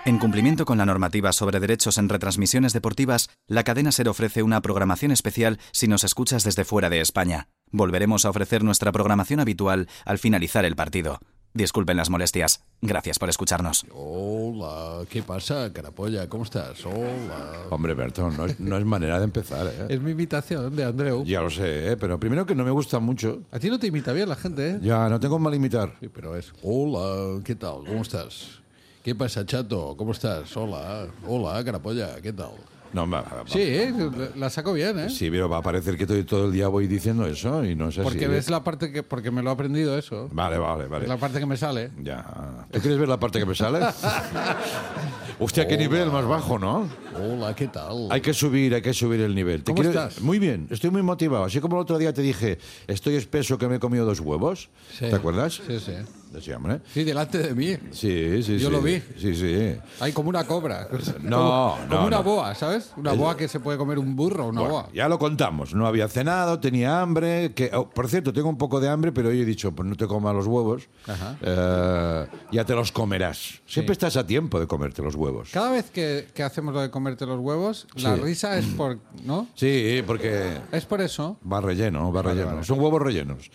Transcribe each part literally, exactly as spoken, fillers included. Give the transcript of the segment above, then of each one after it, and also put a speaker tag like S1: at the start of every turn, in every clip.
S1: En cumplimiento con la normativa sobre derechos en retransmisiones deportivas, la cadena SER ofrece una programación especial si nos escuchas desde fuera de España. Volveremos a ofrecer nuestra programación habitual al finalizar el partido. Disculpen las molestias. Gracias por escucharnos.
S2: Hola, ¿qué pasa, carapolla? ¿Cómo estás? Hola.
S3: Hombre, Bertón, no es, no es manera de empezar, ¿eh?
S2: Es mi imitación de Andreu.
S3: Ya lo sé, ¿eh? Pero primero que no me gusta mucho.
S2: A ti no te imita bien la gente, ¿eh?
S3: Ya, no tengo mal imitar.
S2: Sí, pero es... Hola, ¿qué tal? ¿Cómo estás? ¿Qué pasa, chato? ¿Cómo estás? Hola, hola, carapolla, ¿qué tal?
S3: No, va, va,
S2: Sí, ¿eh? La saco bien, ¿eh?
S3: Sí, pero va a parecer que estoy todo el día voy diciendo eso y no es así.
S2: Porque ves la parte que... Porque me lo he aprendido eso.
S3: Vale, vale, vale.
S2: Es la parte que me sale.
S3: Ya. ¿Tú quieres ver la parte que me sale? Hostia, qué
S2: Hola.
S3: nivel más bajo, ¿no?
S2: Hola, ¿qué tal?
S3: Hay que subir, hay que subir el nivel. ¿Te
S2: ¿Cómo
S3: quieres-
S2: estás?
S3: Muy bien, estoy muy motivado. Así como el otro día te dije, estoy espeso que me he comido dos huevos.
S2: Sí.
S3: ¿Te acuerdas?
S2: Sí, sí.
S3: Sí, hombre.
S2: Sí, delante de mí.
S3: Sí, sí,
S2: Yo
S3: sí.
S2: lo vi.
S3: Sí, sí.
S2: Hay como una cobra.
S3: No,
S2: como,
S3: no,
S2: Como una
S3: no.
S2: boa, ¿sabes? Una
S3: Es-
S2: boa que se puede comer un burro, una
S3: Bueno,
S2: boa.
S3: ya lo contamos. No había cenado, tenía hambre. Que, oh, por cierto, tengo un poco de hambre, pero hoy he dicho, pues no te comas los huevos.
S2: Ajá.
S3: Eh, ya te los comerás. Siempre estás a tiempo de comerte los huevos.
S2: Cada vez que, que hacemos lo de comerte los huevos, la
S3: Sí.
S2: risa es por... ¿No?
S3: Sí, porque
S2: Es por eso.
S3: va relleno, va relleno.
S2: vale.
S3: Son huevos rellenos.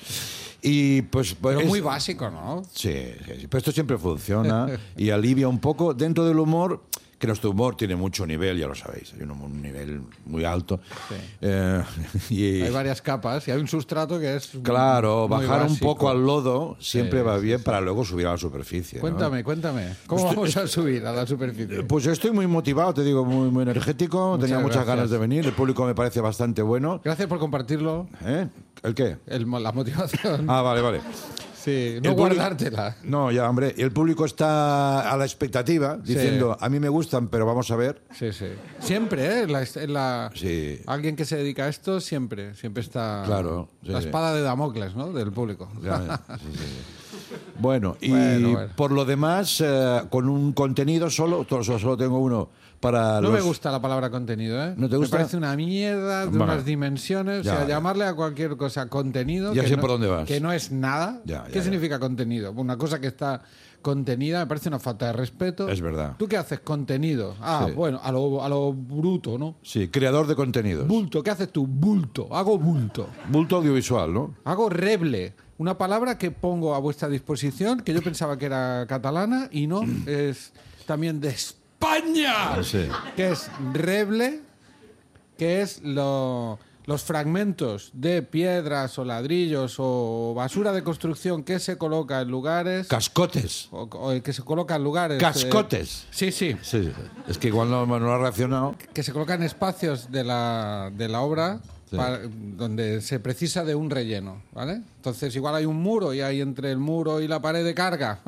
S3: Y pues...
S2: Pero
S3: es-
S2: muy básico, ¿no?
S3: Sí, sí, sí. Pero esto siempre funciona y alivia un poco dentro del humor, que nuestro humor tiene mucho nivel, ya lo sabéis, hay un, un nivel muy alto.
S2: Sí.
S3: Eh, y,
S2: Hay varias capas y hay un sustrato que es...
S3: claro,
S2: muy
S3: bajar un
S2: básico.
S3: poco al lodo siempre
S2: Sí,
S3: va
S2: sí,
S3: bien
S2: sí.
S3: para luego subir a la superficie. ¿no?
S2: Cuéntame, cuéntame. ¿Cómo vamos a subir a la superficie?
S3: Pues yo estoy muy motivado, te digo, muy, muy energético,
S2: Muchas
S3: tenía muchas
S2: gracias.
S3: ganas de venir, el público me parece bastante bueno.
S2: Gracias por compartirlo.
S3: ¿Eh? ¿El qué?
S2: El, la motivación.
S3: Ah, vale, vale.
S2: Sí, no
S3: El público-
S2: guardártela.
S3: No, ya, hombre, el público está a la expectativa, diciendo, a mí me gustan, pero vamos a ver.
S2: Sí, sí. Siempre, ¿eh? La, en la-
S3: Sí.
S2: Alguien que se dedica a esto siempre, siempre está...
S3: Claro, sí,
S2: la
S3: sí.
S2: espada de Damocles, ¿no? Del público.
S3: Ya, ya, sí, sí, sí. Bueno, y
S2: Bueno, bueno.
S3: por lo demás, eh, con un contenido solo, to- solo, solo tengo uno para
S2: No
S3: los...
S2: me gusta la palabra contenido, ¿eh?
S3: ¿No te gusta?
S2: Me parece una mierda de
S3: Bueno.
S2: unas dimensiones.
S3: Ya,
S2: o sea,
S3: ya.
S2: llamarle a cualquier cosa contenido...
S3: Ya
S2: que
S3: sé
S2: no,
S3: por dónde vas.
S2: Que no es nada.
S3: Ya, ya,
S2: ¿Qué
S3: ya.
S2: significa contenido? Una cosa que está contenida me parece una falta de respeto.
S3: Es verdad.
S2: ¿Tú qué haces? Contenido. Ah,
S3: Sí.
S2: bueno, a lo, a lo bruto, ¿no?
S3: Sí, creador de contenidos.
S2: Bulto, ¿qué haces tú? Bulto. Hago bulto.
S3: Bulto audiovisual, ¿no?
S2: Hago reble, una palabra que pongo a vuestra disposición, que yo pensaba que era catalana y no, es también de España.
S3: Sí.
S2: Que es reble, que es lo- los fragmentos de piedras o ladrillos o basura de construcción que se coloca en lugares...
S3: Cascotes.
S2: o, o que se coloca en lugares... eh,
S3: Cascotes.
S2: sí, sí.
S3: Sí, es que igual no, no lo ha reaccionado.
S2: Que se colocan espacios de la, de la obra
S3: Sí.
S2: para- donde se precisa de un relleno, ¿vale? Entonces igual hay un muro y hay entre el muro y la pared de carga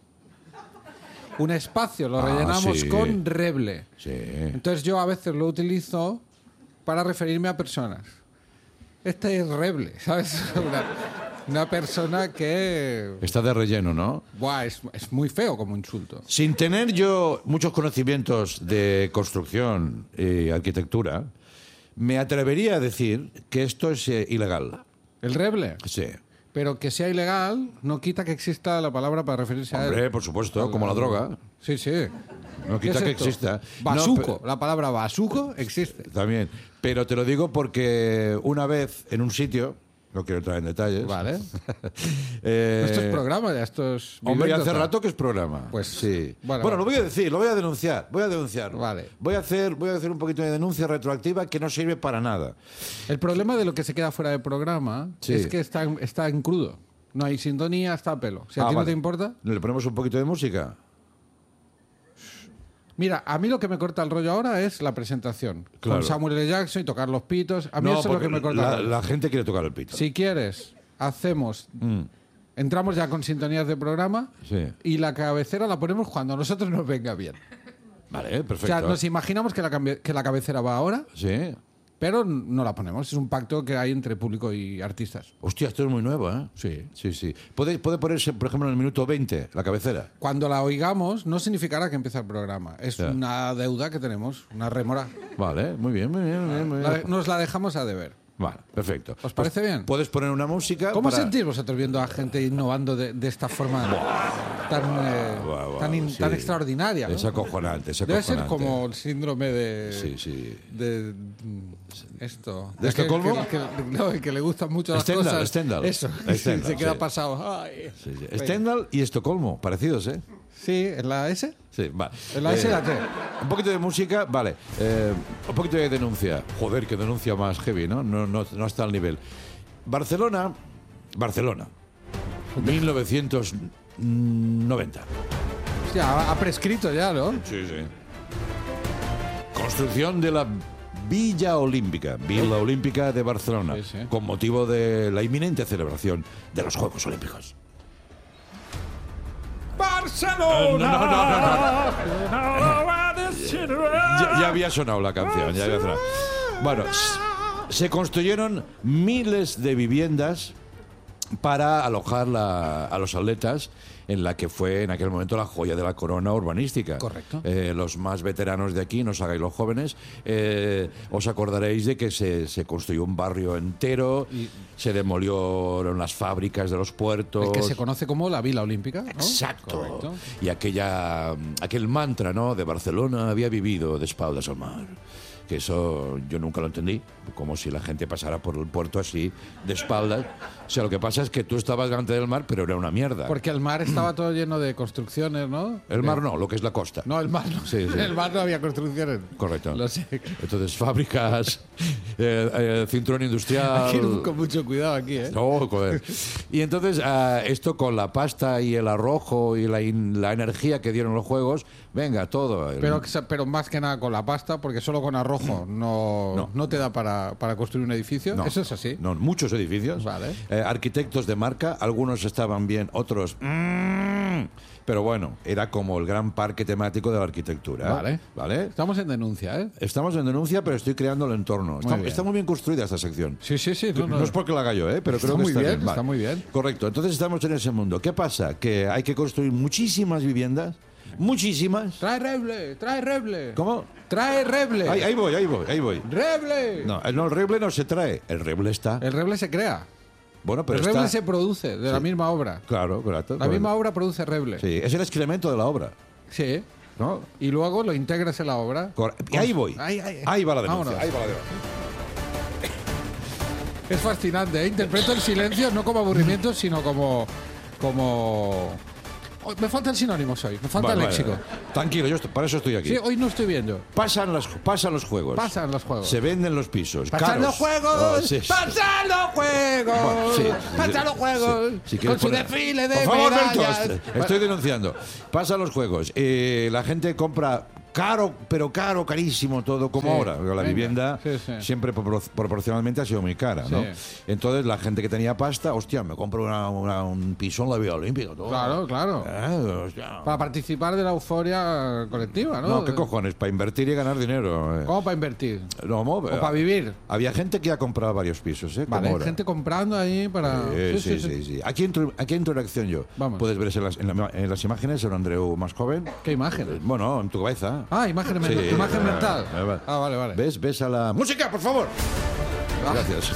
S2: un espacio, lo
S3: Ah,
S2: rellenamos
S3: sí.
S2: con reble.
S3: Sí.
S2: Entonces yo a veces lo utilizo para referirme a personas. Este es reble, ¿sabes? Una, una persona que...
S3: Está de relleno, ¿no?
S2: Buah, es, es muy feo como insulto.
S3: Sin tener yo muchos conocimientos de construcción y arquitectura, me atrevería a decir que esto es eh, ilegal.
S2: El reble.
S3: Sí.
S2: Pero que sea ilegal no quita que exista la palabra para referirse a él.
S3: Hombre, por supuesto, como la droga.
S2: Sí, sí.
S3: No
S2: ¿Qué
S3: quita
S2: es
S3: que
S2: esto?
S3: exista.
S2: Basuco.
S3: No,
S2: La palabra basuco existe.
S3: pe- también. Pero te lo digo porque una vez en un sitio, no quiero entrar en detalles.
S2: Vale.
S3: eh,
S2: Esto es programa, ya esto es...
S3: Hombre, ya hace
S2: vivienda.
S3: rato que es programa.
S2: Pues,
S3: sí.
S2: bueno,
S3: Bueno,
S2: vale.
S3: lo voy a decir, lo voy a denunciar, voy a denunciar.
S2: Vale.
S3: Voy a hacer, voy a hacer un poquito de denuncia retroactiva que no sirve para nada.
S2: El problema de lo que se queda fuera de programa
S3: Sí.
S2: es que está en, está en crudo. No hay sintonía, está a pelo. Si a
S3: Ah,
S2: ti no
S3: vale.
S2: te importa...
S3: ¿Le ponemos un poquito de música?
S2: Mira, a mí lo que me corta el rollo ahora es la presentación.
S3: Claro.
S2: Con Samuel L. Jackson y tocar los pitos. A mí
S3: No,
S2: eso es lo
S3: porque
S2: que me corta
S3: la,
S2: el rollo.
S3: la gente quiere tocar el pito.
S2: Si quieres, hacemos...
S3: Mm,
S2: Entramos ya con sintonías de programa
S3: sí.
S2: y la cabecera la ponemos cuando a nosotros nos venga bien.
S3: Vale,
S2: O
S3: perfecto.
S2: sea, nos imaginamos que la, cambi- que la cabecera va ahora,
S3: Sí.
S2: pero no la ponemos. Es un pacto que hay entre público y artistas.
S3: Hostia, esto es muy nuevo, ¿eh?
S2: Sí.
S3: Sí, sí. ¿Puede, puede ponerse, por ejemplo, en el minuto veinte, la cabecera?
S2: Cuando la oigamos, no significará que empieza el programa. Es
S3: Ya.
S2: una deuda que tenemos, una remora.
S3: Vale, muy bien, muy bien, muy bien. Muy
S2: La-
S3: bien.
S2: nos la dejamos a deber.
S3: Vale, perfecto.
S2: ¿Os parece
S3: Pues
S2: bien?
S3: Puedes poner una música.
S2: ¿Cómo
S3: para...
S2: sentís vosotros viendo a gente innovando de, de esta forma tan, eh,
S3: Buah, buah,
S2: tan, in-
S3: sí.
S2: tan extraordinaria? ¿no?
S3: Es acojonante, es
S2: Debe
S3: acojonante.
S2: ser como el síndrome de...
S3: Sí, sí.
S2: De mm, esto.
S3: ¿De Estocolmo?
S2: Que, que- no, el que le gustan mucho las
S3: Stendhal,
S2: cosas.
S3: Stendhal.
S2: Eso.
S3: Stendhal,
S2: se queda
S3: sí.
S2: pasado. Ay.
S3: Sí, sí. Stendhal y Estocolmo, parecidos, ¿eh?
S2: Sí, ¿en la S?
S3: Sí, vale.
S2: ¿En la S y la T?
S3: Un poquito de música, vale. Eh, un poquito de denuncia. Joder, que denuncia más heavy, ¿no? No, no, no está al nivel. Barcelona, Barcelona, mil novecientos noventa.
S2: Hostia, ha, ha prescrito ya, ¿no?
S3: Sí, sí. Construcción de la Villa Olímpica, Villa Olímpica de Barcelona,
S2: Sí, sí.
S3: con motivo de la inminente celebración de los Juegos Olímpicos.
S2: ¡Barcelona!
S3: Ya, ya había sonado la canción, ya había sonado. Bueno, s- se construyeron miles de viviendas para alojar la- a los atletas en la que fue en aquel momento la joya de la corona urbanística.
S2: Correcto.
S3: Eh, los más veteranos de aquí, no os hagáis los jóvenes, eh, os acordaréis de que se, se construyó un barrio entero,
S2: Y-
S3: se demolieron las fábricas de los puertos.
S2: El que se conoce como la Vila Olímpica, ¿no?
S3: Exacto.
S2: Correcto.
S3: Y aquella, aquel mantra, ¿no? De Barcelona había vivido de espaldas al mar. Que eso yo nunca lo entendí, como si la gente pasara por el puerto así, de espaldas. O sea, lo que pasa es que tú estabas delante del mar, pero era una mierda.
S2: Porque el mar estaba todo lleno de construcciones, ¿no?
S3: El mar no, lo que es la costa.
S2: No, el mar no.
S3: Sí, sí.
S2: El mar no había construcciones.
S3: Correcto.
S2: Lo sé.
S3: Entonces, fábricas, eh, eh, cinturón industrial...
S2: Hay que ir con mucho cuidado aquí, ¿eh?
S3: No, joder. Y entonces, ah, esto con la pasta y el arrojo y la, in- la energía que dieron los juegos, venga, todo. El-
S2: Pero, pero más que nada con la pasta, porque solo con arrojo no,
S3: No.
S2: no. te da para, para construir un edificio.
S3: No,
S2: Eso es así.
S3: No, muchos edificios.
S2: Vale.
S3: Eh, arquitectos de marca, algunos estaban bien, otros... mm, pero bueno, era como el gran parque temático de la arquitectura.
S2: Vale.
S3: ¿Vale?
S2: Estamos en denuncia, ¿eh?
S3: Estamos en denuncia, pero estoy creando el entorno. Está
S2: bien.
S3: está muy bien construida esta sección.
S2: Sí, sí, sí.
S3: No, es porque la haga yo, ¿eh? Pero
S2: Está
S3: creo que
S2: muy
S3: está
S2: bien,
S3: bien. Vale.
S2: está muy bien.
S3: Correcto. Entonces estamos en ese mundo. ¿Qué pasa? Que hay que construir muchísimas viviendas. Muchísimas.
S2: Trae reble, trae reble.
S3: ¿Cómo?
S2: Trae reble.
S3: Ahí, ahí voy, ahí voy, ahí voy.
S2: ¡Reble!
S3: No, el, no, el reble no se trae. El reble está.
S2: El reble se crea.
S3: Bueno, pero
S2: el
S3: está...
S2: reble se produce de la misma obra.
S3: Claro, correcto.
S2: La
S3: correcto.
S2: misma obra produce reble.
S3: Sí, es el excremento de la obra.
S2: Sí.
S3: ¿No?
S2: Y luego lo integras en la obra.
S3: Cor- Y ahí voy.
S2: Ahí, ahí.
S3: Ahí va la denuncia.
S2: Vámonos.
S3: Ahí va la denuncia.
S2: Es fascinante, ¿eh? Interpreto el silencio no como aburrimiento, sino como... como... Oh, me faltan sinónimos hoy, me falta
S3: Vale,
S2: el
S3: vale,
S2: léxico.
S3: vale. Tranquilo, yo estoy- para eso estoy aquí.
S2: Sí, hoy no estoy viendo.
S3: Pasan, las, pasan los juegos.
S2: Pasan los juegos.
S3: Se venden los pisos.
S2: ¡Pasan
S3: caros.
S2: los juegos!
S3: Oh, sí, sí.
S2: ¡Pasan los juegos!
S3: Bueno, sí, sí,
S2: ¡Pasan los juegos!
S3: sí. Si
S2: Con
S3: quieres
S2: su
S3: poner-
S2: desfile de
S3: Por favor, Alberto,
S2: medallas.
S3: est- estoy denunciando. Pasan los juegos. Eh, la gente compra caro, pero caro, carísimo todo, como
S2: Sí,
S3: ahora. La
S2: venga.
S3: vivienda
S2: Sí, sí.
S3: siempre propor- proporcionalmente ha sido muy cara, ¿no?
S2: Sí.
S3: Entonces la gente que tenía pasta, hostia, me compro una- una- un piso en la Vía Olímpica. todo.
S2: Claro, claro.
S3: Eh, hostia.
S2: Para participar de la euforia colectiva, ¿no?
S3: No, ¿qué cojones? Para invertir y ganar dinero. eh.
S2: ¿Cómo para invertir?
S3: No, mo-
S2: ¿O para vivir?
S3: Había gente que ha comprado varios pisos, ¿eh? Como
S2: Vale,
S3: ahora.
S2: gente comprando ahí para...
S3: Sí, sí, sí, sí. Aquí entro, aquí entro en acción yo.
S2: Vamos.
S3: Puedes ver en las, en la- en las imágenes a un Andreu más joven.
S2: ¿Qué imágenes?
S3: Bueno, en tu cabeza.
S2: Ah, imagen,
S3: Sí,
S2: mental. imagen
S3: eh,
S2: mental.
S3: eh, vale.
S2: Ah, vale, vale.
S3: ¿Ves? ¿Ves a la... ¡Música, por favor!
S2: Ah.
S3: Gracias.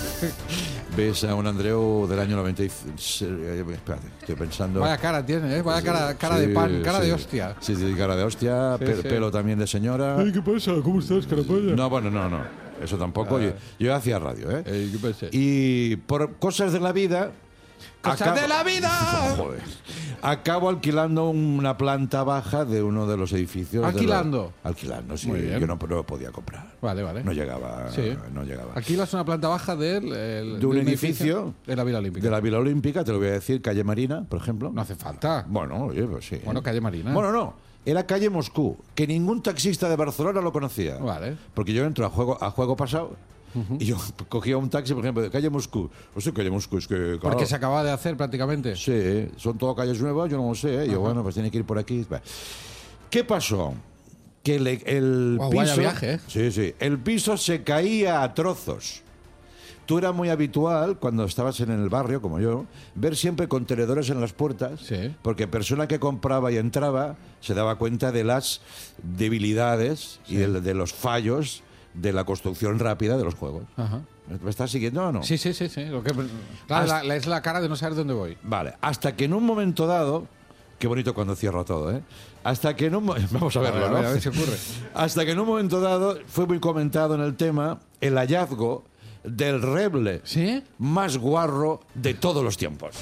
S3: ¿Ves a un Andreu del año noventa y... eh, Espérate, estoy pensando...
S2: Vaya cara tiene, ¿eh? Vaya cara, cara
S3: Sí,
S2: de pan, cara
S3: sí.
S2: de hostia.
S3: Sí, sí, cara de hostia,
S2: Sí,
S3: pe-
S2: sí.
S3: pelo también de señora.
S2: ¿qué pasa? ¿Cómo estás, carapaya?
S3: No, bueno, no, no. Eso tampoco. Yo, yo hacía radio, ¿eh?
S2: Eh, ¿qué pasa?
S3: Y por cosas de la vida...
S2: ¡Cosas
S3: acabo-
S2: de la vida!
S3: Joder. Acabo alquilando una planta baja de uno de los edificios. de
S2: ¿Alquilando?
S3: la- alquilando, sí.
S2: Muy bien.
S3: Yo no, no lo podía comprar.
S2: Vale, vale.
S3: No llegaba.
S2: Sí.
S3: No llegaba.
S2: Aquí es una planta baja del, el-
S3: De un edificio
S2: de la Vila Olímpica.
S3: De la Vila Olímpica, te lo voy a decir, calle Marina, por ejemplo.
S2: No hace falta.
S3: Bueno, oye, pues sí.
S2: Bueno, calle Marina.
S3: Bueno, no. Era calle Moscú, que ningún taxista de Barcelona lo conocía.
S2: Vale.
S3: Porque yo entro a juego, a juego pasado y yo cogía un taxi, por ejemplo, de calle Moscú. No sé, calle Moscú, es que. Claro,
S2: Porque se acaba de hacer prácticamente.
S3: Sí, son todo calles nuevas, yo no lo sé. ¿eh? Yo, bueno, pues tiene que ir por aquí. Va. ¿Qué pasó? Que le- el
S2: Guau,
S3: piso.
S2: vaya viaje, ¿eh?
S3: Sí, sí. El piso se caía a trozos. Tú era muy habitual, cuando estabas en el barrio, como yo, ver siempre contenedores en las puertas,
S2: Sí.
S3: porque persona que compraba y entraba se daba cuenta de las debilidades y de, de los fallos de la construcción rápida de los juegos.
S2: Ajá.
S3: ¿Me estás siguiendo o no?
S2: Sí, sí, sí. sí. Lo que, claro,
S3: Hasta-
S2: la- es la cara de no saber dónde voy.
S3: Vale, hasta que en un momento dado... Qué bonito cuando cierro todo, ¿eh? Hasta que en un... mo- Vamos a verlo,
S2: A ver,
S3: ¿no?
S2: a ver, a ver si ocurre.
S3: Hasta que en un momento dado fue muy comentado en el tema el hallazgo del reble
S2: ¿Sí?
S3: más guarro de todos los tiempos.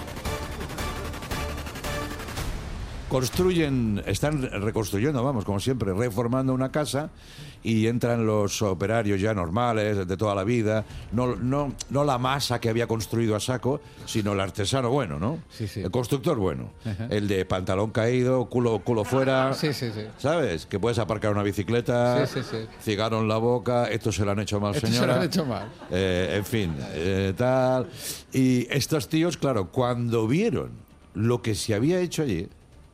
S3: Construyen, están reconstruyendo, vamos, como siempre, reformando una casa y entran los operarios ya normales de toda la vida, no, no, no la masa que había construido a saco, sino el artesano bueno, ¿no?
S2: Sí, sí.
S3: El constructor bueno.
S2: Ajá.
S3: El de pantalón caído, culo, culo fuera.
S2: Sí, sí, sí.
S3: ¿Sabes? Que puedes aparcar una bicicleta,
S2: Sí, sí, sí.
S3: cigarro en la boca, esto se lo han hecho mal,
S2: Esto se
S3: señora.
S2: lo han hecho mal.
S3: Eh, en fin, eh, tal. Y estos tíos, claro, cuando vieron lo que se había hecho allí,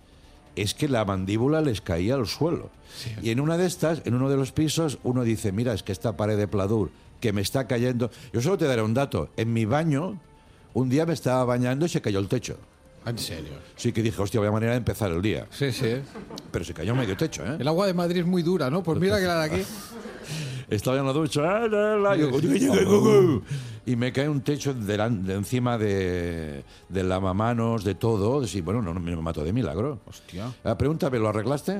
S3: es que la mandíbula les caía al suelo.
S2: Sí.
S3: Y en una de estas, en uno de los pisos, uno dice, mira, es que esta pared de pladur que me está cayendo... Yo solo te daré un dato. En mi baño, un día me estaba bañando y se cayó el techo.
S2: ¿En serio?
S3: Sí que dije, hostia, vaya manera de empezar el día.
S2: Sí, sí.
S3: Pero se cayó medio techo, ¿eh?
S2: El agua de Madrid es muy dura, ¿no? Pues mira que la de aquí...
S3: Estaba en la ducha, ah, la, la, y, yo, y me cae un techo de, la- de encima de, de lavamanos, de todo. Y bueno, no, no me mato de milagro.
S2: Hostia.
S3: Ah, pregúntame, ¿lo arreglaste?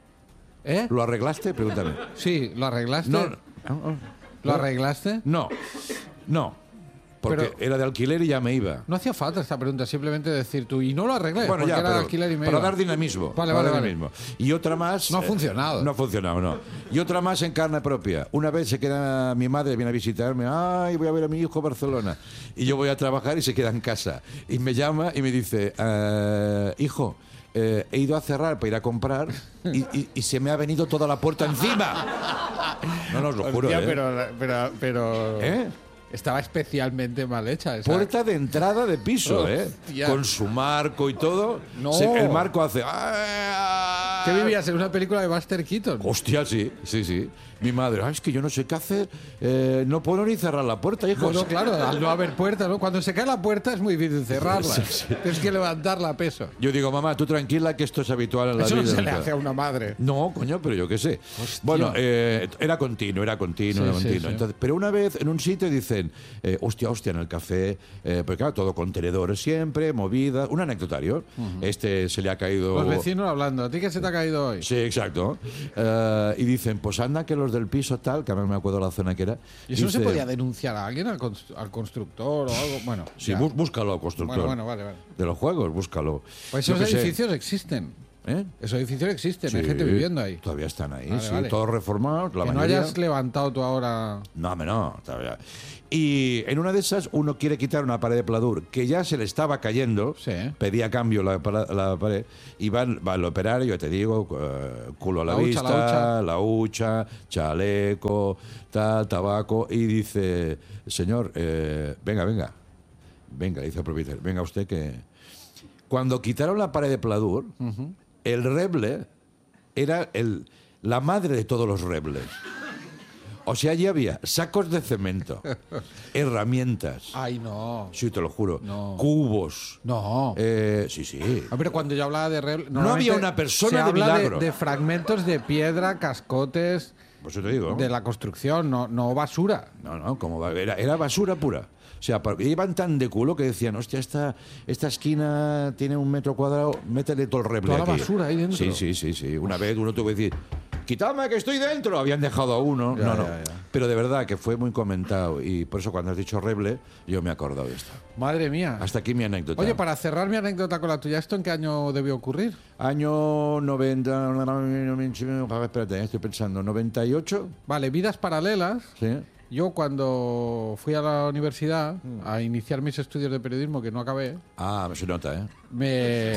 S2: ¿Eh?
S3: ¿Lo arreglaste? Pregúntame.
S2: Sí, ¿lo arreglaste?
S3: No, no,
S2: ¿Lo arreglaste?
S3: no, no, porque
S2: Pero-
S3: era de alquiler y ya me iba.
S2: No hacía falta esta pregunta, simplemente decir tú, y no lo arreglé,
S3: Bueno,
S2: porque
S3: ya,
S2: era de
S3: pero
S2: alquiler y me
S3: para
S2: iba.
S3: dar dinamismo.
S2: Vale,
S3: para
S2: vale,
S3: dar
S2: vale.
S3: dinamismo. Y otra más...
S2: No ha
S3: eh,
S2: funcionado.
S3: No ha funcionado, no. Y otra más en carne propia. Una vez se queda mi madre, viene a visitarme, ay, voy a ver a mi hijo a Barcelona. Y yo voy a trabajar y se queda en casa. Y me llama y me dice, "Eh, hijo, eh, he ido a cerrar para ir a comprar y, y- y se me ha venido toda la puerta encima. No, no, os lo juro,
S2: Hostia,
S3: ¿eh?
S2: pero, pero, pero
S3: ¿Eh?
S2: estaba especialmente mal hecha esa.
S3: Puerta de entrada de piso, ¿eh?
S2: Hostia.
S3: Con su marco y todo.
S2: No.
S3: Se- el marco hace... "Ah".
S2: ¿Qué vivías en una película de Buster Keaton?
S3: Hostia, sí, sí, sí. Mi madre, "Ay, es que yo no sé qué hacer, eh, no puedo ni cerrar la puerta, hijo.
S2: No, no, claro, al no haber puerta, ¿no? Cuando se cae la puerta es muy difícil cerrarla.
S3: Sí, sí.
S2: Tienes que levantarla a peso.
S3: Yo digo, mamá, tú tranquila que esto es habitual en la
S2: Eso no
S3: vida.
S2: se le hace a una madre.
S3: No, coño, pero yo qué sé. Bueno, eh, era continuo, era continuo,
S2: Sí,
S3: era
S2: sí,
S3: continuo.
S2: sí.
S3: Entonces, pero una vez en un sitio dicen, eh, hostia, hostia, en el café, eh, porque claro, todo contenedores siempre, movida, un anecdotario. Este se le ha caído...
S2: Los vecinos hablando, ¿a ti qué se te ha caído hoy?
S3: Sí, exacto. Eh, y dicen, pues anda que los del piso tal, que a mí me acuerdo la zona que era.
S2: ¿Y eso no se
S3: dice,
S2: podía denunciar a alguien, al, cons- al constructor o algo? Bueno,
S3: Sí,
S2: ya.
S3: bú- búscalo, constructor.
S2: bueno, bueno, vale, vale.
S3: De los juegos, búscalo.
S2: Pues
S3: Yo
S2: esos
S3: qué sé.
S2: edificios existen.
S3: ¿Eh?
S2: Esos edificios existen, hay
S3: Sí,
S2: gente viviendo ahí.
S3: Todavía están ahí,
S2: Vale,
S3: sí,
S2: vale.
S3: todos reformados, la
S2: Que no
S3: mayoría.
S2: hayas levantado tú ahora...
S3: No, hombre, no, todavía. Y en una de esas uno quiere quitar una pared de pladur que ya se le estaba cayendo,
S2: Sí.
S3: pedía cambio la, para- la pared, y va, va el operario, te digo, eh, culo a la,
S2: La hucha,
S3: vista,
S2: la hucha.
S3: la hucha, chaleco, tal, tabaco, y dice, señor, eh, venga, venga, venga, dice el propietario, venga usted que... Cuando quitaron la pared de pladur, el reble era el, la madre de todos los rebles. O sea, allí había sacos de cemento, herramientas,
S2: Ay, no.
S3: sí, te lo juro,
S2: No.
S3: cubos.
S2: No.
S3: Eh, sí, sí.
S2: Ah, pero cuando yo hablaba de... re-
S3: No
S2: normalmente
S3: había una persona
S2: se
S3: de
S2: habla
S3: milagro.
S2: De, fragmentos de piedra, cascotes
S3: Por eso te digo.
S2: de la construcción, no, no basura.
S3: No, no, como va- era, era basura pura. O sea, porque iban tan de culo que decían, hostia, esta, esta esquina tiene un metro cuadrado, métele todo el reble
S2: Toda la
S3: aquí.
S2: basura ahí dentro.
S3: Sí, sí, sí, sí. Una vez uno tuvo que decir, quitadme que estoy dentro. Habían dejado a uno.
S2: Ya,
S3: no, no.
S2: ya, ya.
S3: Pero de verdad que fue muy comentado. Y por eso cuando has dicho reble, yo me he acordado de esto.
S2: Madre mía.
S3: Hasta aquí mi anécdota.
S2: Oye, para cerrar mi anécdota con la tuya, ¿esto en qué año debió ocurrir?
S3: Año noventa... Espérate, estoy pensando. ¿noventa y ocho?
S2: Vale, vidas paralelas.
S3: Sí.
S2: Yo cuando fui a la universidad a iniciar mis estudios de periodismo, que no acabé,
S3: Ah, se nota, ¿eh?
S2: me...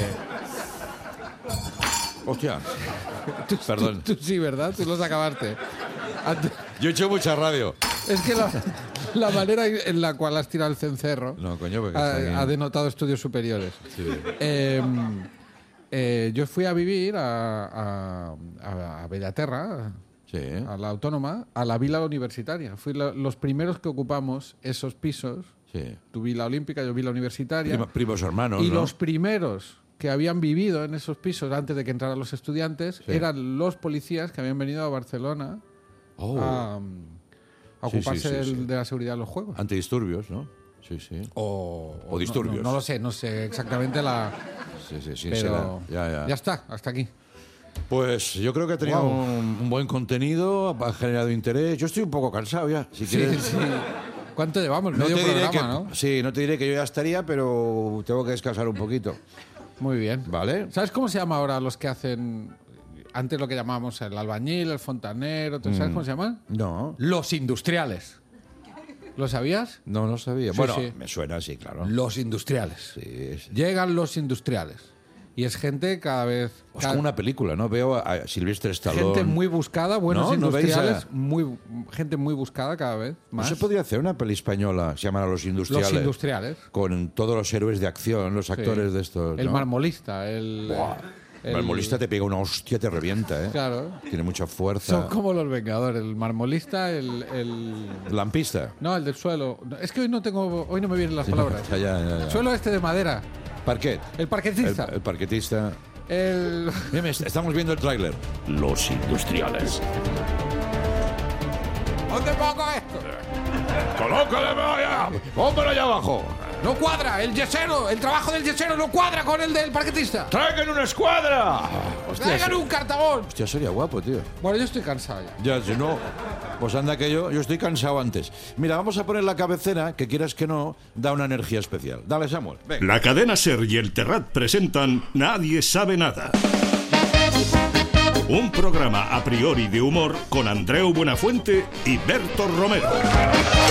S3: Hostia.
S2: Tú,
S3: Perdón.
S2: Tú, tú sí, ¿verdad? Tú los acabaste. Ante-
S3: Yo he hecho mucha radio.
S2: Es que la, la manera en la cual has tirado el cencerro
S3: No, coño, porque está aquí.
S2: ha, ha denotado estudios superiores.
S3: Sí.
S2: Eh, eh, yo fui a vivir a, a, a, a Bellaterra,
S3: Sí.
S2: a la Autónoma, a la Vila Universitaria. Fui la- los primeros que ocupamos esos pisos.
S3: Sí.
S2: Tu Vila Olímpica, yo Vila Universitaria.
S3: Prima- primos hermanos,
S2: y
S3: ¿no?
S2: los primeros que habían vivido en esos pisos antes de que entraran los estudiantes
S3: Sí.
S2: eran los policías que habían venido a Barcelona
S3: Oh.
S2: a, a
S3: Sí,
S2: ocuparse
S3: sí, sí,
S2: del-
S3: sí.
S2: de la seguridad de los juegos.
S3: Antidisturbios, ¿no? Sí, sí.
S2: O,
S3: O
S2: no-
S3: disturbios.
S2: No, no lo sé, no sé exactamente la...
S3: Sí, sí, sí,
S2: Pero
S3: será. Ya, ya.
S2: ya está, hasta aquí.
S3: Pues yo creo que ha tenido
S2: Wow.
S3: un, un buen contenido, ha generado interés. Yo estoy un poco cansado ya. Si quieres,
S2: Sí, sí. ¿Cuánto llevamos?
S3: no
S2: Medio
S3: te diré
S2: programa,
S3: que,
S2: ¿no?
S3: sí, no te diré que yo ya estaría, pero tengo que descansar un poquito.
S2: Muy bien.
S3: ¿Vale?
S2: ¿Sabes cómo se llama ahora los que hacen... Antes lo que llamábamos el albañil, el fontanero, ¿tú ¿sabes cómo se llaman?
S3: No,
S2: Los industriales. ¿Lo sabías?
S3: no, no sabía.
S2: Sí,
S3: bueno,
S2: sí.
S3: me suena, sí, claro.
S2: Los industriales.
S3: Sí, es,
S2: Llegan los industriales. Y es gente cada vez...
S3: es
S2: cada-
S3: como una película, ¿no? Veo a Silvestre Stallone.
S2: gente muy buscada, buenos
S3: ¿No? ¿No veis
S2: industriales,
S3: a-
S2: muy, gente muy buscada cada vez
S3: ¿No
S2: más.
S3: se podría hacer una peli española, se llamará Los Industriales?
S2: Los industriales.
S3: Con todos los héroes de acción, los
S2: Sí.
S3: actores de estos.
S2: El
S3: ¿no?
S2: marmolista, el...
S3: Buah.
S2: el-
S3: El marmolista te pega una hostia, te revienta, ¿eh?
S2: Claro.
S3: Tiene mucha fuerza.
S2: Son como los Vengadores, el marmolista, el... el...
S3: Lampista.
S2: No, el del suelo. Es que hoy no tengo, hoy no me vienen las palabras.
S3: Ya, ya, ya, ya.
S2: Suelo este de madera.
S3: Parquet.
S2: El parquetista.
S3: El, el parquetista.
S2: El...
S3: Mira, mira, estamos viendo el tráiler. Los Industriales.
S2: ¿Dónde pongo esto?
S3: ¡Colócale, vaya! ¡Póngalo allá abajo!
S2: No cuadra, el yesero, el trabajo del yesero no cuadra con el del parquetista.
S3: ¡Traigan una escuadra! Hostia,
S2: Traigan
S3: se-
S2: un cartabón.
S3: hostia, sería guapo, tío.
S2: Bueno, yo estoy cansado ya.
S3: Ya, si no, pues anda que yo, yo estoy cansado antes. Mira, vamos a poner la cabecera, que quieras que no, da una energía especial. Dale, Samuel. Venga.
S4: La cadena SER y el Terrat presentan Nadie sabe nada. Un programa a priori de humor con Andreu Buenafuente y Berto Romero.